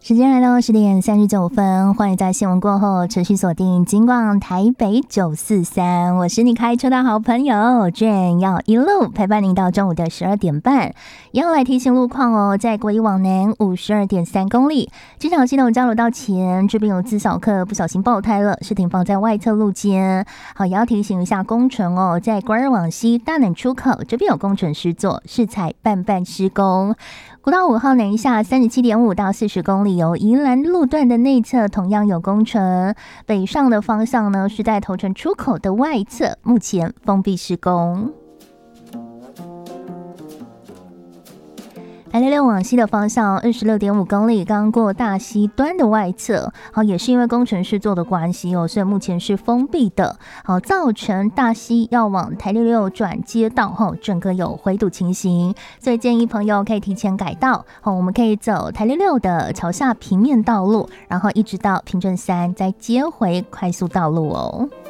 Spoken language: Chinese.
时间来到10:39，欢迎在新闻过后持续锁定金广台北943，我是你开车的好朋友 Jane， 要一路陪伴您到中午的12点半。也要来提醒路况哦，在国一往南52.3公里，机场系统交流道前这边有自小客不小心爆胎了，是停放在外侧路肩。好，也要提醒一下工程哦，在国二往西大南出口这边有工程施作，是采半施工。国道5号南一下37.5到40公里，由宜兰路段的内侧同样有工程，北上的方向呢是在头城出口的外侧，目前封闭施工。台66往西的方向26.5公里，刚过大溪端的外侧，好，也是因为工程施作的关系哦，所以目前是封闭的，好，造成大溪要往台66转接道后，整个有回堵情形，所以建议朋友可以提前改道，好，我们可以走台66的桥下平面道路，然后一直到平镇3，再接回快速道路哦。